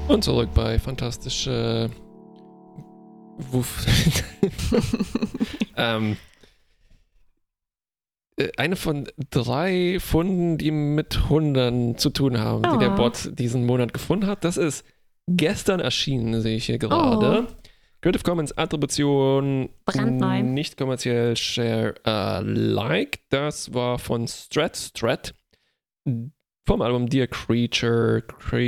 Und zurück bei fantastische Wuff. Eine von 3 Funden, die mit Hundern zu tun haben, die der Bot diesen Monat gefunden hat. Das ist gestern erschienen, sehe ich hier gerade. Creative Commons Attribution, brandneu, nicht kommerziell, Share Alike. Das war von Strat vom Album Dear Creature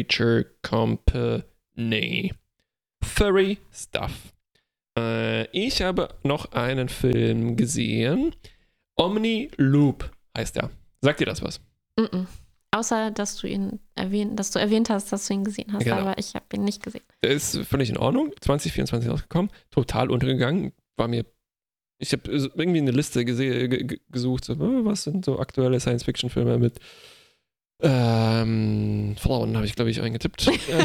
Company. Furry Stuff. Ich habe noch einen Film gesehen. Omni Loop heißt er. Sagt dir das was? Außer, dass du erwähnt hast, dass du ihn gesehen hast, aber ich habe ihn nicht gesehen. Der ist völlig in Ordnung. 2024 rausgekommen. Total untergegangen. Ich habe irgendwie eine Liste gesucht, so, was sind so aktuelle Science-Fiction-Filme mit Frauen, habe ich, glaube ich, eingetippt.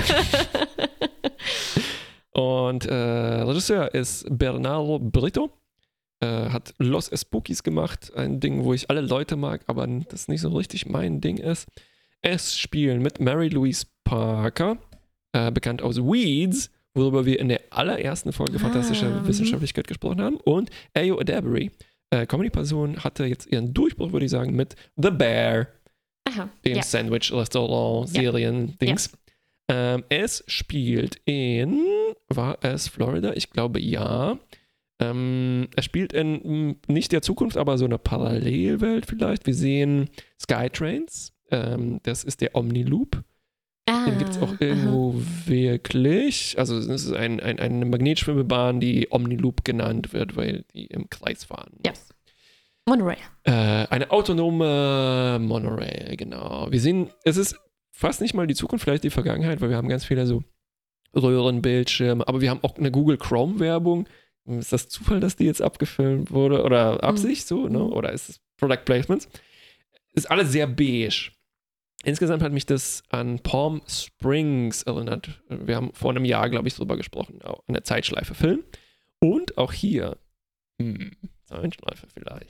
Und Regisseur ist Bernardo Brito. Hat Los Spookies gemacht, ein Ding, wo ich alle Leute mag, aber das nicht so richtig mein Ding ist. Es spielen mit Mary Louise Parker, bekannt aus Weeds, worüber wir in der allerersten Folge Fantastischer Wissenschaftlichkeit gesprochen haben, und Ayo Edebiri, Comedy-Person, hatte jetzt ihren Durchbruch, würde ich sagen, mit The Bear, dem Sandwich-Restaurant-Serien-Dings. Es spielt war es Florida? Ich glaube, ja. Er spielt in nicht der Zukunft, aber so eine Parallelwelt vielleicht. Wir sehen Skytrains. Das ist der Omni-Loop. Den gibt es auch irgendwo wirklich. Also es ist eine Magnetschwimmbahn, die Omni-Loop genannt wird, weil die im Kreis fahren. Ja. Monorail. Eine autonome Monorail, genau. Wir sehen, es ist fast nicht mal die Zukunft, vielleicht die Vergangenheit, weil wir haben ganz viele so Röhrenbildschirme, aber wir haben auch eine Google Chrome-Werbung. Ist das Zufall, dass die jetzt abgefilmt wurde? Oder Absicht so, ne? Oder ist es Product Placements? Ist alles sehr beige. Insgesamt hat mich das an Palm Springs erinnert. Wir haben vor einem Jahr, glaube ich, drüber gesprochen. Auch an der Zeitschleife Film. Und auch hier. Zeitschleife vielleicht.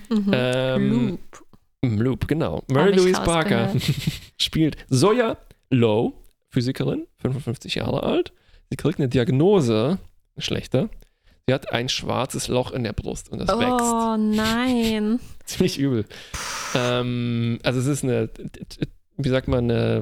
Loop, genau. Mary Louise Parker spielt Zoya Lowe, Physikerin, 55 Jahre alt. Sie kriegt eine Diagnose, eine schlechte. Sie hat ein schwarzes Loch in der Brust und das wächst. Oh nein. Ziemlich übel. Also es ist eine, wie sagt man, eine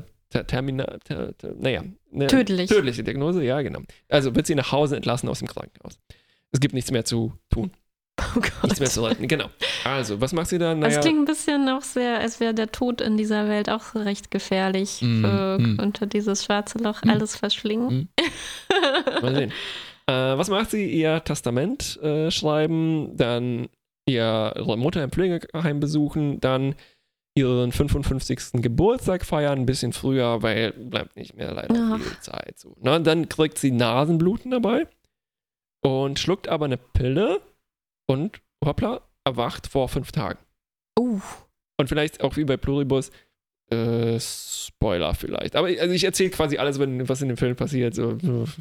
tödliche Diagnose, ja genau. Also wird sie nach Hause entlassen aus dem Krankenhaus. Es gibt nichts mehr zu tun. Oh Gott. Nichts mehr zu retten, genau. Also, was macht sie dann? Das klingt ein bisschen auch sehr, als wäre der Tod in dieser Welt auch recht gefährlich. Unter dieses schwarze Loch alles verschlingen. Mal sehen. Was macht sie? Ihr Testament schreiben, dann ihre Mutter im Pflegeheim besuchen, dann ihren 55. Geburtstag feiern, ein bisschen früher, weil bleibt nicht mehr leider viel Zeit. So. Na, dann kriegt sie Nasenbluten dabei und schluckt aber eine Pille und, hoppla, erwacht vor 5 Tagen. Und vielleicht auch wie bei Pluribus, Spoiler vielleicht. Aber also ich erzähle quasi alles, was in dem Film passiert. So.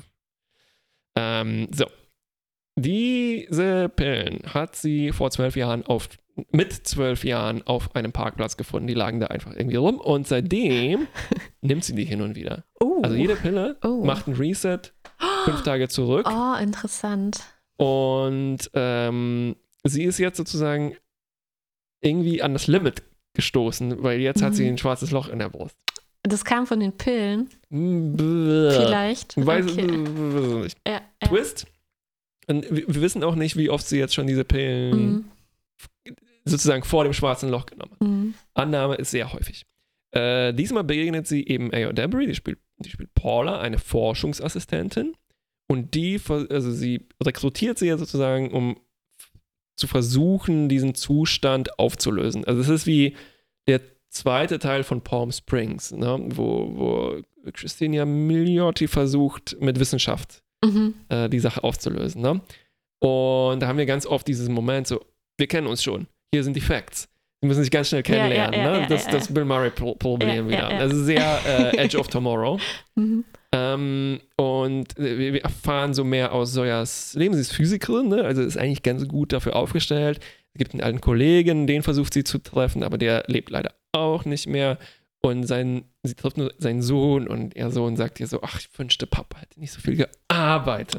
Diese Pillen hat sie mit 12 Jahren auf einem Parkplatz gefunden. Die lagen da einfach irgendwie rum und seitdem nimmt sie die hin und wieder. Also jede Pille macht ein Reset 5 Tage zurück. Oh, interessant. Und sie ist jetzt sozusagen irgendwie an das Limit gestoßen, weil jetzt hat sie ein schwarzes Loch in der Brust. Das kam von den Pillen? Vielleicht. Weiß es nicht. Ja. Twist. Und wir wissen auch nicht, wie oft sie jetzt schon diese Pillen sozusagen vor dem schwarzen Loch genommen hat. Annahme ist sehr häufig. Diesmal begegnet sie eben Ayo Edebiri, die spielt Paula, eine Forschungsassistentin. Und sie rekrutiert sie ja sozusagen, um zu versuchen, diesen Zustand aufzulösen. Also es ist wie der zweite Teil von Palm Springs, ne? wo Christina Milioti versucht, mit Wissenschaft die Sache aufzulösen. Ne? Und da haben wir ganz oft dieses Moment so, wir kennen uns schon, hier sind die Facts. Sie müssen sich ganz schnell kennenlernen. Das Bill Murray-Problem wieder. Also sehr Edge of Tomorrow. Und wir erfahren so mehr aus Zoyas Leben. Sie ist Physikerin, ne? Also ist eigentlich ganz gut dafür aufgestellt. Es gibt einen alten Kollegen, den versucht sie zu treffen, aber der lebt leider auch nicht mehr. Und sie trifft nur seinen Sohn und ihr Sohn sagt ihr so, ach, ich wünschte, Papa hätte nicht so viel gearbeitet.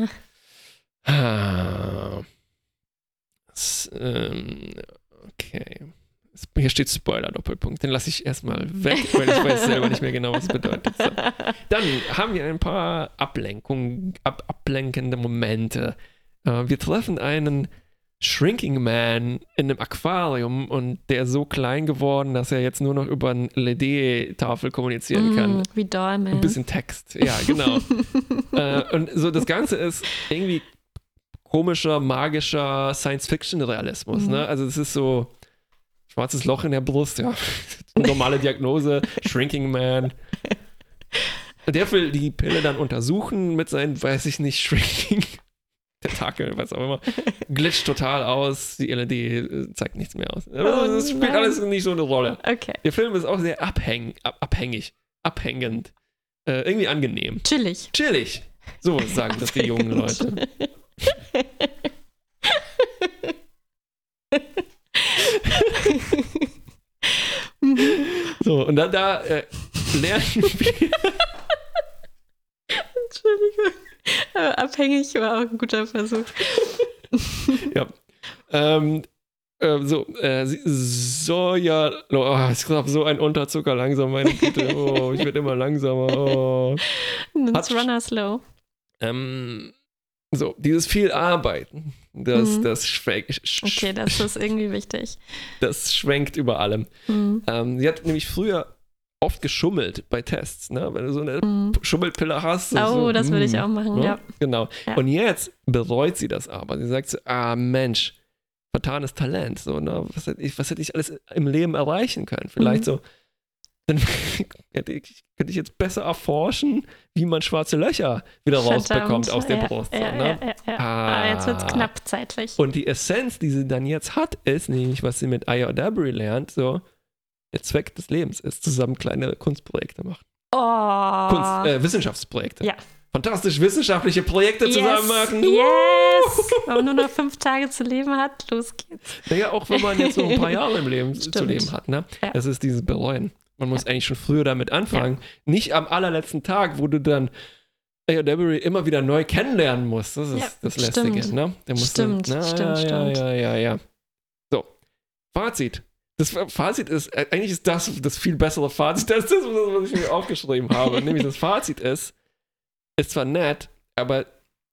Okay. Hier steht Spoiler-Doppelpunkt. Den lasse ich erstmal weg, weil ich weiß selber nicht mehr genau, was es bedeutet. So. Dann haben wir ein paar ablenkende Momente. Wir treffen einen Shrinking Man in einem Aquarium und der ist so klein geworden, dass er jetzt nur noch über eine LED-Tafel kommunizieren kann. Wie Dollman. Ein bisschen Text, ja, genau. Und so das Ganze ist irgendwie komischer, magischer Science-Fiction-Realismus. Ne? Also es ist so schwarzes Loch in der Brust, ja. Normale Diagnose, Shrinking Man. Der will die Pille dann untersuchen mit seinen, weiß ich nicht, Shrinking Tentakel, was auch immer. Glitscht total aus, die LED zeigt nichts mehr aus. Aber das spielt alles nicht so eine Rolle. Okay. Der Film ist auch sehr abhängend. Irgendwie angenehm. Chillig. So sagen das die jungen Leute. So, und dann lernen wir. Entschuldigung. Aber abhängig war auch ein guter Versuch. Ja. Sie soll ja. Oh, ich glaube, so ein Unterzucker langsam, meine Güte. Oh, ich werde immer langsamer. Oh. It's runner slow. So, dieses viel Arbeiten, das schwenkt. Okay, das ist irgendwie wichtig. Das schwenkt über allem. Sie hat nämlich früher oft geschummelt bei Tests, ne? Wenn du so eine Schummelpille hast. Das würde ich auch machen, ja. Genau. Ja. Und jetzt bereut sie das aber. Sie sagt so, Mensch, vertanes Talent. So, ne? Was hätte ich alles im Leben erreichen können? Vielleicht so, dann könnte ich jetzt besser erforschen, wie man schwarze Löcher wieder rausbekommt aus der Brust. Jetzt wird es knapp zeitlich. Und die Essenz, die sie dann jetzt hat, ist nämlich, was sie mit Aya Dabry lernt, so, der Zweck des Lebens ist, zusammen kleine Kunstprojekte machen. Wissenschaftsprojekte. Ja. Fantastisch wissenschaftliche Projekte zusammen machen. Yes! Wenn man nur noch 5 Tage zu leben hat, los geht's. Naja, auch wenn man jetzt noch ein paar Jahre im Leben zu leben hat. Ne? Ja. Das ist dieses Bereuen. Man muss eigentlich schon früher damit anfangen. Ja. Nicht am allerletzten Tag, wo du dann Aya Dabry immer wieder neu kennenlernen musst. Das ist das Lästige. Ne? Stimmt. Ja. So, Fazit. Das Fazit ist, eigentlich ist das viel bessere Fazit als das, was ich mir aufgeschrieben habe. Nämlich das Fazit ist zwar nett, aber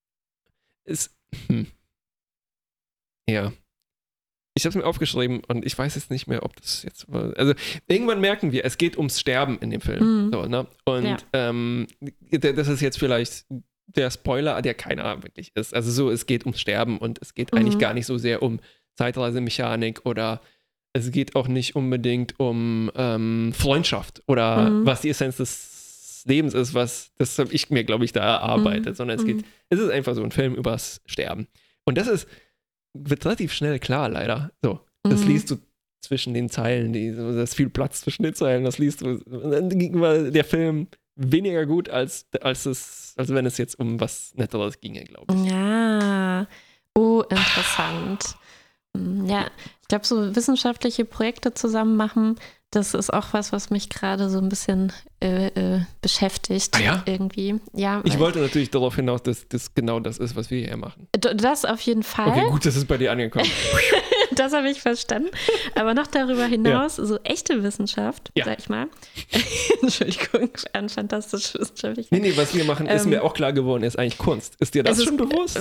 ja. Ich habe es mir aufgeschrieben und ich weiß jetzt nicht mehr, ob das jetzt war. Also irgendwann merken wir, es geht ums Sterben in dem Film. So, ne? Und das ist jetzt vielleicht der Spoiler, der keiner wirklich ist. Also so, es geht ums Sterben und es geht eigentlich gar nicht so sehr um Zeitreisemechanik oder es geht auch nicht unbedingt um Freundschaft oder was die Essenz des Lebens ist, das habe ich mir, glaube ich, da erarbeitet, sondern es ist einfach so ein Film übers Sterben. Und das wird relativ schnell klar, leider. So, das liest du zwischen den Zeilen, da ist viel Platz zwischen den Zeilen, das liest du. Und dann ging der Film weniger gut, als wenn es jetzt um was Netteres ginge, glaube ich. Ja, interessant. Ja, ich glaube, so wissenschaftliche Projekte zusammen machen, das ist auch was mich gerade so ein bisschen beschäftigt. Irgendwie. Ja, ich wollte natürlich darauf hinaus, dass das genau das ist, was wir hier machen. Das auf jeden Fall. Okay, gut, das ist bei dir angekommen. Das habe ich verstanden. Aber noch darüber hinaus, so echte Wissenschaft, sag ich mal. Entschuldigung, an fantastische Wissenschaft. Nee, was wir machen, ist mir auch klar geworden, ist eigentlich Kunst. Ist dir das schon bewusst?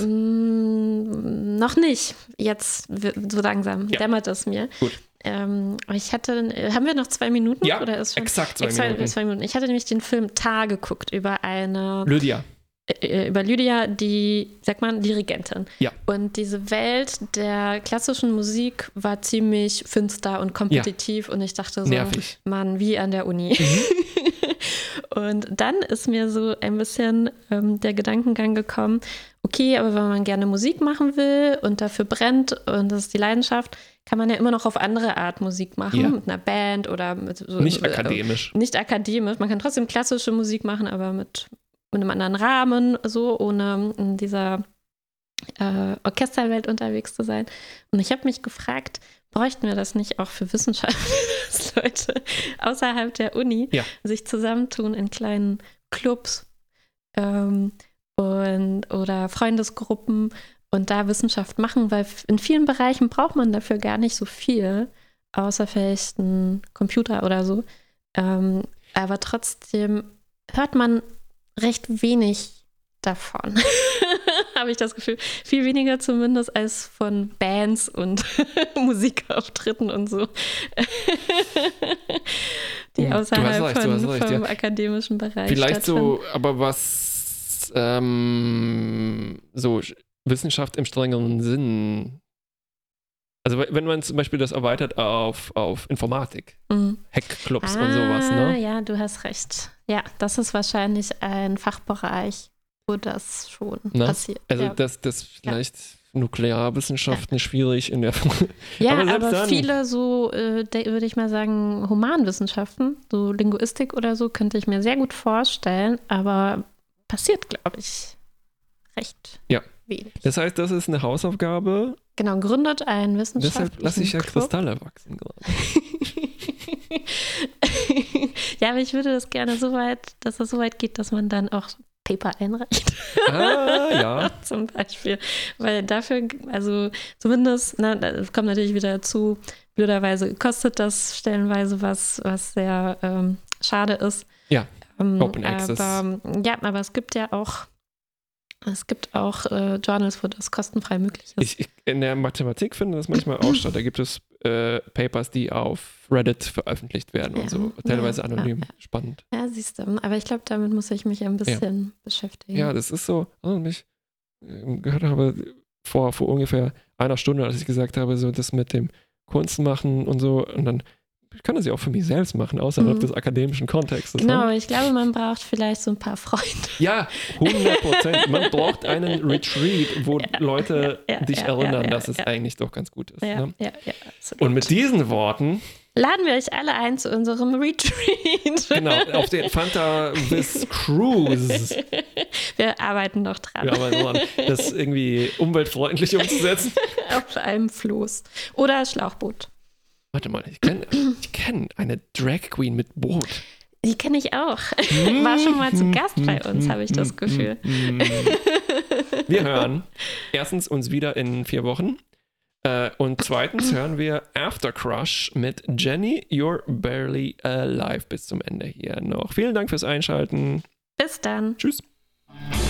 Noch nicht. Jetzt so langsam dämmert es mir. Gut. Haben wir noch 2 Minuten? Ja, oder ist schon, exakt 2 Minuten. Ich hatte nämlich den Film Tar geguckt über eine Lydia, die, sagt man, Dirigentin. Ja. Und diese Welt der klassischen Musik war ziemlich finster und kompetitiv und ich dachte so, nervig. Mann, wie an der Uni. Und dann ist mir so ein bisschen der Gedankengang gekommen, okay, aber wenn man gerne Musik machen will und dafür brennt und das ist die Leidenschaft, kann man ja immer noch auf andere Art Musik machen, mit einer Band oder mit so. Nicht akademisch. Nicht akademisch. Man kann trotzdem klassische Musik machen, aber mit einem anderen Rahmen, so ohne in dieser Orchesterwelt unterwegs zu sein. Und ich habe mich gefragt, bräuchten wir das nicht auch für Wissenschaft, dass Leute außerhalb der Uni sich zusammentun in kleinen Clubs oder Freundesgruppen und da Wissenschaft machen, weil in vielen Bereichen braucht man dafür gar nicht so viel, außer vielleicht einen Computer oder so. Aber trotzdem hört man recht wenig davon, habe ich das Gefühl. Viel weniger zumindest als von Bands und Musikauftritten und so. Die außerhalb vom akademischen Bereich vielleicht so, aber was so Wissenschaft im strengeren Sinn, also wenn man zum Beispiel das erweitert auf Informatik, Hackclubs und sowas, ne? Ja, du hast recht. Ja, das ist wahrscheinlich ein Fachbereich, wo das schon passiert. Also das vielleicht Nuklearwissenschaften schwierig in der Form. Ja, aber viele so, würde ich mal sagen, Humanwissenschaften, so Linguistik oder so, könnte ich mir sehr gut vorstellen, aber passiert, glaube ich, recht wenig. Das heißt, das ist eine Hausaufgabe. Genau, gründet ein wissenschaftlichen Deshalb lasse ich ja Kristalle wachsen gerade. Ja, aber ich würde das gerne so weit, dass es so weit geht, dass man dann auch Paper einreicht. Ja. Zum Beispiel. Weil dafür, also zumindest, das kommt natürlich wieder dazu, blöderweise kostet das stellenweise was sehr schade ist. Ja, Open Access. Aber es gibt auch Journals, wo das kostenfrei möglich ist. Ich in der Mathematik finde das manchmal auch statt. Da gibt es Papers, die auf Reddit veröffentlicht werden und so. Teilweise anonym. Spannend. Ja, siehst du. Aber ich glaube, damit muss ich mich ein bisschen beschäftigen. Ja, das ist so, ich gehört habe vor ungefähr einer Stunde, als ich gesagt habe, so das mit dem Kunst machen und so. Und dann ich kann das ja auch für mich selbst machen, außerhalb des akademischen Kontextes. Genau, ich glaube, man braucht vielleicht so ein paar Freunde. Ja, 100%. Man braucht einen Retreat, wo Leute dich erinnern, dass es eigentlich doch ganz gut ist. Ja, und mit diesen Worten laden wir euch alle ein zu unserem Retreat. Genau, auf den Fanta-Vis Cruise. Wir arbeiten noch dran. Das irgendwie umweltfreundlich umzusetzen. Auf einem Floß. Oder Schlauchboot. Warte mal, ich kenn eine Drag Queen mit Boot. Die kenne ich auch. War schon mal zu Gast bei uns, habe ich das Gefühl. Wir hören erstens uns wieder in 4 Wochen und zweitens hören wir After Crush mit Jenny, You're Barely Alive bis zum Ende hier noch. Vielen Dank fürs Einschalten. Bis dann. Tschüss.